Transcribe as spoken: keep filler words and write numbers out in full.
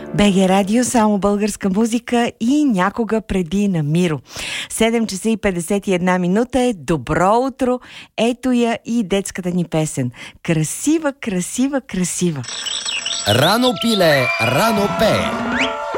БГ Радио, само българска музика и някога преди на Миро. седем часа и петдесет и една минута е. Добро утро! Ето я и детската ни песен. Красива, красива, красива. Рано пиле, рано пее.